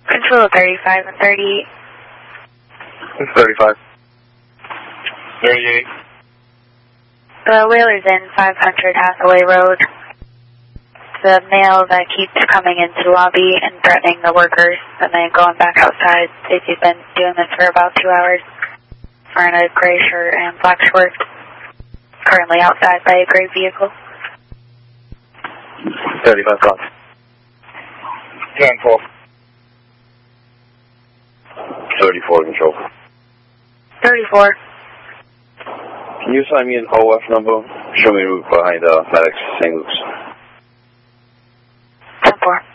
Control 35 and 38. 35. 38. The Whaler's Inn, 500 Hathaway Road. The male that keeps coming into the lobby and threatening the workers and then going back outside. He's been doing this for about 2 hours. Wearing a gray shirt and black shorts. Currently outside by a gray vehicle. 35 thoughts. 10-4. 34 control. 34. Can you assign me an OF number? Show me a route behind Maddox St. Luke's. 10-4.